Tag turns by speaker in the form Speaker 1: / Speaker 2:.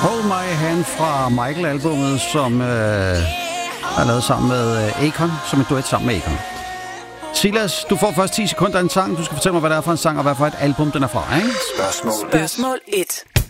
Speaker 1: Hold My Hand fra Michael-albummet, som er lavet sammen med Akon, som et duet sammen med Akon. Silas, du får først 10 sekunder af en sang. Du skal fortælle mig, hvad det er for en sang, og hvad for et album den er fra, ikke?
Speaker 2: Spørgsmål 1.